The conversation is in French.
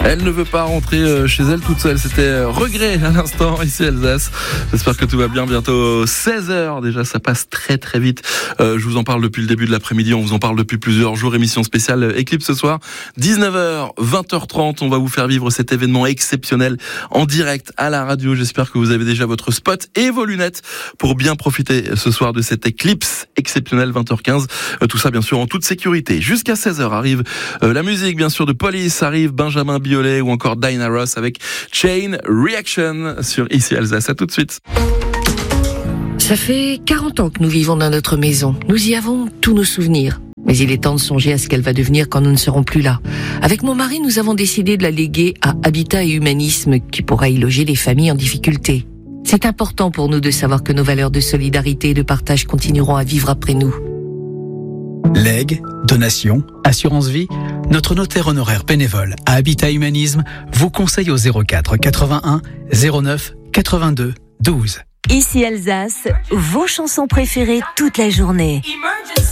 Elle ne veut pas rentrer chez elle toute seule. C'était Regret à l'instant, ici Alsace. J'espère que tout va bien. Bientôt 16h. Déjà, ça passe très très vite. Je vous en parle depuis le début de l'après-midi. On vous en parle depuis plusieurs jours. Émission spéciale Éclipse ce soir. 19h, 20h30. On va vous faire vivre cet événement exceptionnel en direct à la radio. J'espère que vous avez déjà votre spot et vos lunettes pour bien profiter ce soir de cette éclipse exceptionnelle 20h15. Tout ça, bien sûr, en toute sécurité. Jusqu'à 16h arrive la musique, bien sûr, de Police. Arrive Benjamin Biolay ou encore Diana Ross avec Chain Reaction sur Ici Alsace. À tout de suite. Ça fait 40 ans que nous vivons dans notre maison. Nous y avons tous nos souvenirs. Mais il est temps de songer à ce qu'elle va devenir quand nous ne serons plus là. Avec mon mari, nous avons décidé de la léguer à Habitat et Humanisme, qui pourra y loger les familles en difficulté. C'est important pour nous de savoir que nos valeurs de solidarité et de partage continueront à vivre après nous. Legs, donations, assurance vie, notre notaire honoraire bénévole à Habitat Humanisme vous conseille au 04 81 09 82 12. Ici Alsace, vos chansons préférées toute la journée.